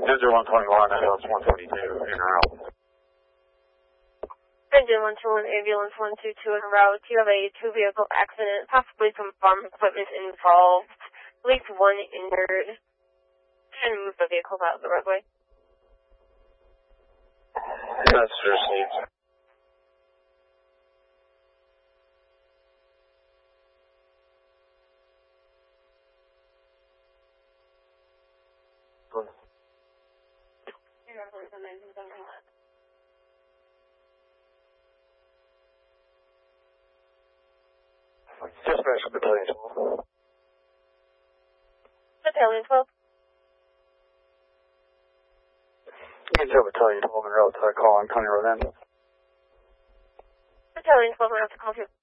Engine 121, ambulance 122, in route. Engine 121, ambulance 122 en route. You have a two-vehicle accident, possibly some farm equipment involved. At least one injured. And move the vehicle out of the roadway. That's received. Dispatch Battalion 12. Battalion 12. You can tell Battalion 12 en route to call on County Road N. Battalion 12 en route to call 2.